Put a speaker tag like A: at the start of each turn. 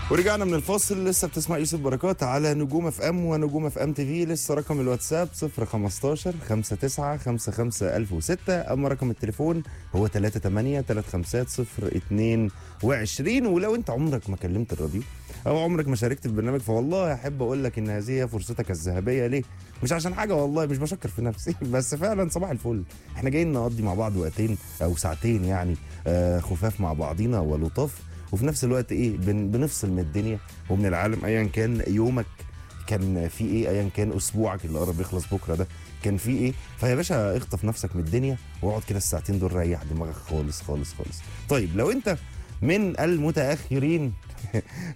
A: ورجعنا من الفاصل. لسه بتسمع يوسف بركات على نجوم اف ام ونجوم اف ام تي في. لسه رقم الواتساب 015 59 55 1006. اما رقم التليفون هو 38 35 022. ولو انت عمرك ما كلمت الراديو او عمرك ما شاركت في برنامج، فوالله احب اقول لك ان هذه هي فرصتك الذهبيه. ليه؟ مش عشان حاجه، والله مش بشكر في نفسي بس فعلا صباح الفل. احنا جايين نقضي مع بعض وقتين او ساعتين يعني خفاف مع بعضينا ولطاف، وفي نفس الوقت ايه بنفصل من الدنيا ومن العالم. ايا كان يومك كان في ايه، ايا كان اسبوعك اللي قرب يخلص بكره ده كان في ايه، فيا باشا اخطف نفسك من الدنيا واقعد كده الساعتين دول ريح دماغك خالص خالص خالص. طيب لو انت من المتاخرين